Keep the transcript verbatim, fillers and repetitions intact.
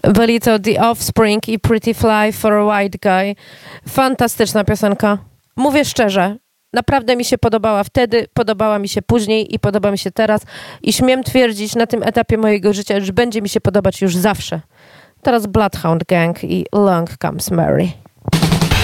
Byli to The Offspring i Pretty Fly for a White Guy. Fantastyczna piosenka. Mówię szczerze, naprawdę mi się podobała wtedy, podobała mi się później i podoba mi się teraz. I śmiem twierdzić na tym etapie mojego życia, że będzie mi się podobać już zawsze. Teraz Bloodhound Gang i Long Comes Mary.